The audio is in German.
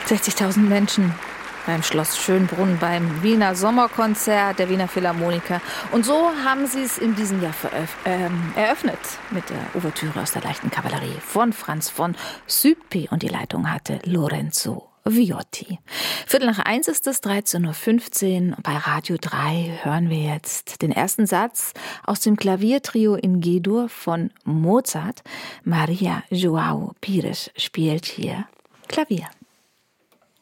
60.000 Menschen beim Schloss Schönbrunn, beim Wiener Sommerkonzert der Wiener Philharmoniker. Und so haben sie es in diesem Jahr eröffnet mit der Ouvertüre aus der leichten Kavallerie von Franz von Suppi. Und die Leitung hatte Lorenzo Viotti. 1:15 ist es, 13:15 Uhr. Bei Radio 3 hören wir jetzt den ersten Satz aus dem Klaviertrio in G-Dur von Mozart. Maria João Pires spielt hier Klavier.